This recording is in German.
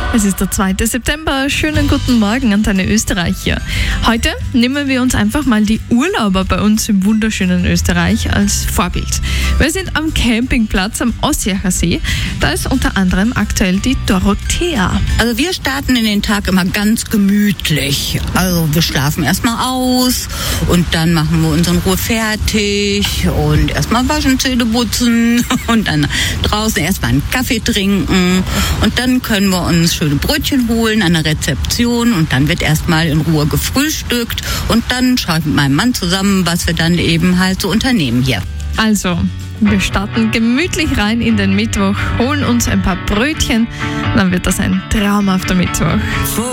Es ist der 2. September. Schönen guten Morgen an deine Österreicher. Heute nehmen wir uns einfach mal die Urlauber bei uns im wunderschönen Österreich als Vorbild. Wir sind am Campingplatz am Ossiacher See. Da ist unter anderem aktuell die Dorothea. Also wir starten in den Tag immer ganz gemütlich. Also wir schlafen erstmal aus und dann machen wir uns in Ruhe fertig und erstmal waschen, Zähne putzen und dann draußen erstmal einen Kaffee trinken und dann können wir uns schöne Brötchen holen an der Rezeption und dann wird erstmal in Ruhe gefrühstückt und dann schaue ich mit meinem Mann zusammen, was wir dann eben halt so unternehmen hier. Also, wir starten gemütlich rein in den Mittwoch, holen uns ein paar Brötchen, dann wird das ein traumhafter Mittwoch.